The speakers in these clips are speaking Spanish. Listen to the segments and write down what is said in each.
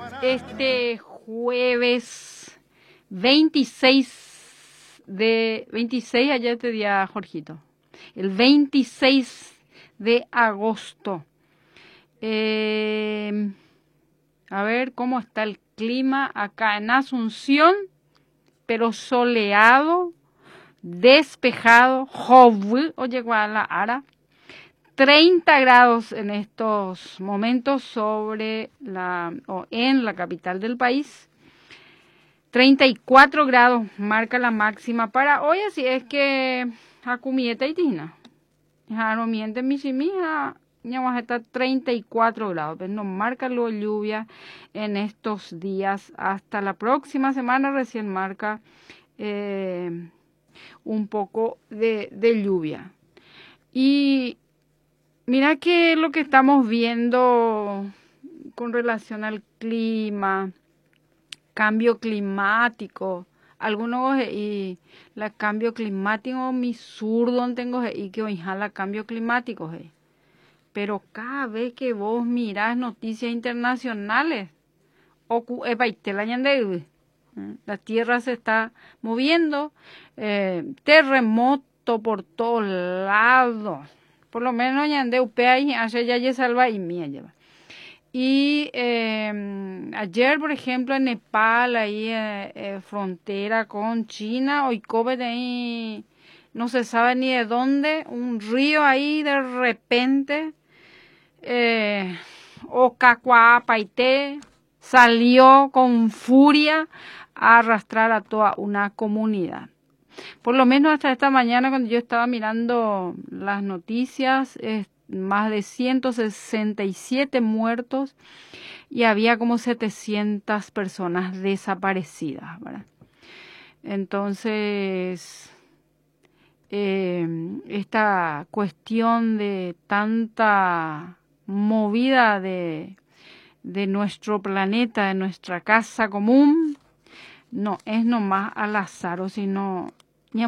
Este jueves 26 ayer te día, Jorgito. El 26 de agosto. A ver cómo está el clima acá en Asunción, pero soleado, despejado, o llegó a la ara. 30 grados en estos momentos en la capital del país. 34 grados marca la máxima para hoy, así es que Jacumieta y Tina. Jaromiente Michimija, ya va a estar 34 grados, pero no marca luego lluvia en estos días. Hasta la próxima semana recién marca un poco de lluvia. Y mira que lo que estamos viendo con relación al clima, cambio climático, algunos y la cambio climático mi surdo tengo y que hoy la cambio climático, pero cada vez que vos mirás noticias internacionales, la tierra se está moviendo, terremoto por todos lados. Por lo menos ya ande upea y hace ya salva y mía lleva. Y ayer, por ejemplo, en Nepal, ahí frontera con China, hoy COVID ahí, no se sabe ni de dónde, un río ahí de repente, Ocacuapaité, salió con furia a arrastrar a toda una comunidad. Por lo menos hasta esta mañana, cuando yo estaba mirando las noticias, más de 167 muertos y había como 700 personas desaparecidas, ¿verdad? Entonces, esta cuestión de tanta movida de nuestro planeta, de nuestra casa común, no es nomás al azar, o sino y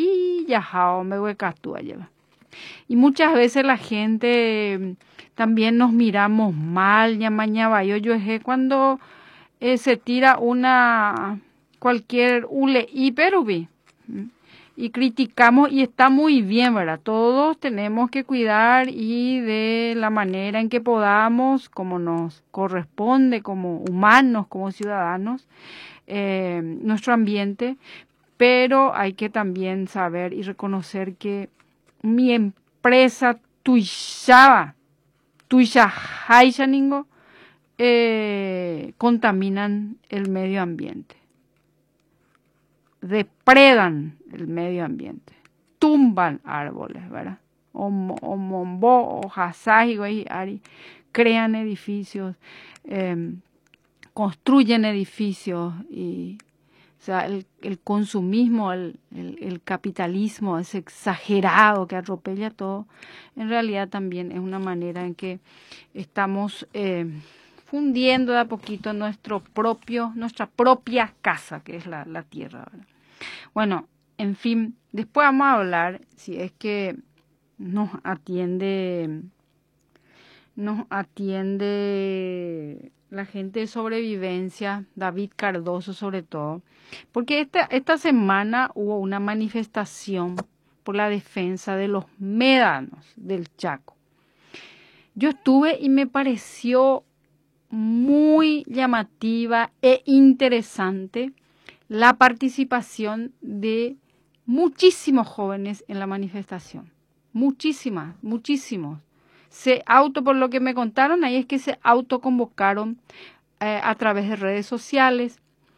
muchas veces la gente también nos miramos mal, cuando se tira cualquier ule hiperubi y criticamos, y está muy bien, ¿verdad? Todos tenemos que cuidar y de la manera en que podamos, como nos corresponde, como humanos, como ciudadanos, nuestro ambiente, pero hay que también saber y reconocer que mi empresa contaminan el medio ambiente, depredan el medio ambiente, tumban árboles, ¿verdad? Crean edificios, construyen edificios y o sea, el consumismo, el capitalismo es exagerado que atropella todo. En realidad también es una manera en que estamos fundiendo de a poquito nuestra propia casa, que es la tierra, ¿verdad? Bueno, en fin, después vamos a hablar, si es que nos atiende la gente de sobrevivencia, David Cardoso sobre todo, porque esta semana hubo una manifestación por la defensa de los médanos del Chaco. Yo estuve y me pareció muy llamativa e interesante la participación de muchísimos jóvenes en la manifestación. Muchísimos. Por lo que me contaron, ahí es que se autoconvocaron a través de redes sociales,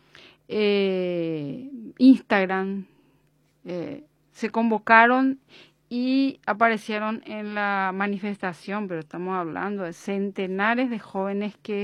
Instagram, se convocaron y aparecieron en la manifestación, pero estamos hablando de centenares de jóvenes que